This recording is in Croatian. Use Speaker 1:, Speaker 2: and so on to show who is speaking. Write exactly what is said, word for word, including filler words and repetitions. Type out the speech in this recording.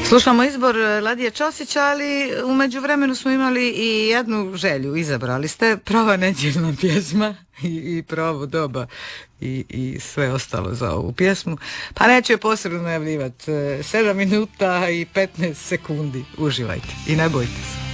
Speaker 1: Slušamo izbor Ladije Ćosića, ali u međuvremenu smo imali i jednu želju, izabrali ste prava nedjeljna pjesma i, i pravo doba i, i sve ostalo za ovu pjesmu, pa neću je posebno najavljivati. sedam minuta i petnaest sekundi, uživajte i ne bojte se.